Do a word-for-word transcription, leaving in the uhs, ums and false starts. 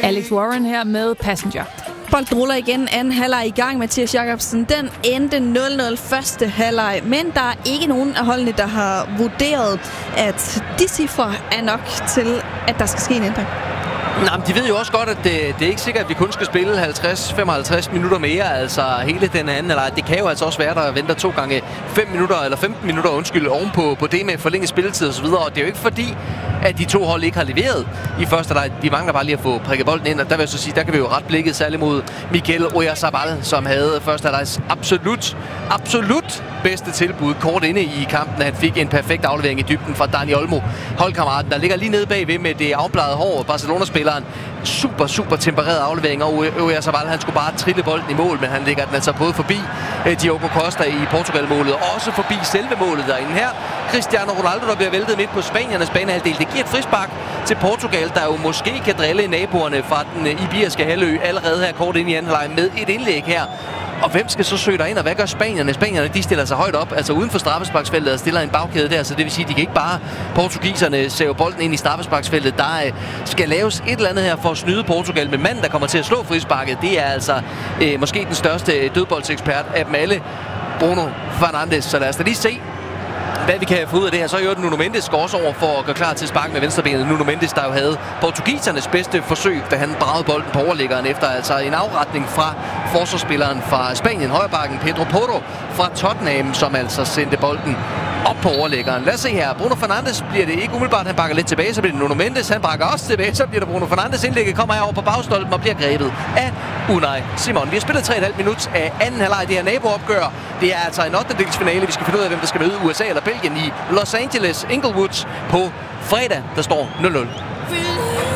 Alex Warren her med Passenger. Bolden ruller igen, anden halvleg i gang. Mathias Jacobsen, den endte nul nul første halvleg, men der er ikke nogen af holdene, der har vurderet, at de cifre er nok til, at der skal ske en ændring. Nej, de ved jo også godt, at det, det er ikke sikkert, at vi kun skal spille halvtreds til femoghalvtreds minutter mere, altså hele den anden, eller det kan jo altså også være, der venter to gange fem minutter, eller femten minutter, undskyld, ovenpå på det med forlænget spilletid og så videre, og det er jo ikke fordi, at de to hold ikke har leveret i første leg. De mangler bare lige at få prikket bolden ind, og der vil jeg så sige, der kan vi jo ret blikket særligt mod Mikel Oyarzabal, som havde første legs absolut, absolut bedste tilbud kort inde i kampen. Han fik en perfekt aflevering i dybden fra Dani Olmo, holdkammeraten, der ligger lige nede bagved med det afbladede hår, Barcelona-spilleren. Super, super tempereret aflevering, og Oyarzabal, han skulle bare trille bolden i mål, men han ligger den altså både forbi eh, Diogo Costa i Portugal-målet, og også forbi selve målet derinde her. Cristiano Ronaldo, der bliver væltet midt på spaniernes banehalvdel. Det giver et frispark til Portugal, der jo måske kan drille naboerne fra den iberiske halvø allerede her kort ind i anden halvleg med et indlæg her. Og hvem skal så søge derind, og hvad gør spanierne? Spanierne, de stiller sig højt op, altså uden for straffesparksfeltet, og stiller en bagkæde der, så det vil sige, at de kan ikke bare, portugiserne sæve bolden ind i straffesparksfeltet. Der øh, skal laves et eller andet her for at snyde Portugal, men manden, der kommer til at slå frisparket, det er altså øh, måske den største dødboldsekspert af dem alle, Bruno Fernandes. Så lad os da lige se, hvad vi kan få ud af det her. Så er jo Nuno Mendes går også over for at gøre klar til at sparke med venstrebenet. Nuno Mendes, der jo havde portugisernes bedste forsøg, da han bragede bolden på overliggeren efter altså en afretning fra forsvarsspilleren fra Spanien, højrebacken Pedro Porro fra Tottenham, som altså sendte bolden op på overliggeren. Lad os se her. Bruno Fernandes bliver det ikke umiddelbart. Han bakker lidt tilbage, så bliver det Nuno Mendes. Han bakker også tilbage, så bliver det Bruno Fernandes. Indlægget kommer herover på bagstolpen og bliver grebet af Unai Simon. Vi har spillet tre komma fem minut af anden halvleg. Det her naboopgør. Det er altså en ottendedelsfinale. Vi skal finde ud af, hvem der skal møde U S A eller Belgien i Los Angeles Inglewood på fredag. Der står nul nul.